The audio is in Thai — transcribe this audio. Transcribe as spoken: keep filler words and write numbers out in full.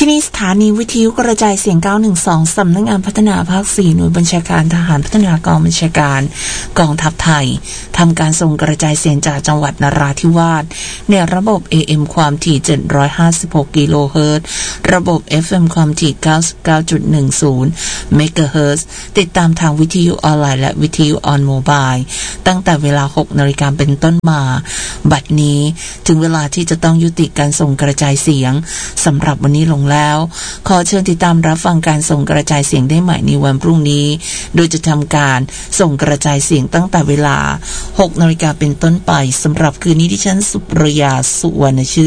ที่นี่สถานีวิทยุกระจายเสียงเก้าหนึ่งสองสำนักงานพัฒนาภาคสี่หน่วยบัญชาการทหารพัฒนากองบัญชาการกองทัพไทยทำการส่งกระจายเสียงจากจังหวัดนราธิวาสในระบบ เอ เอ็ม ความถี่เจ็ดร้อยห้าสิบหกกิโลเฮิรตซ์ระบบ เอฟ เอ็ม ความถี่เก้าสิบเก้าจุดหนึ่งศูนย์เมกะเฮิรตซ์ติดตามทางวิทยุออนไลน์และวิทยุออนโมบายตั้งแต่เวลา หกนาฬิกาเป็นต้นมาบัดนี้ถึงเวลาที่จะต้องยุติการส่งกระจายเสียงสำหรับวันนี้ลงแล้วขอเชิญติดตามรับฟังการส่งกระจายเสียงได้ใหม่ในวันพรุ่งนี้โดยจะทำการส่งกระจายเสียงตั้งแต่เวลา หกนาฬิกาเป็นต้นไปสำหรับคืนนี้ดิฉันสุปรยาสุวรรณชื่อ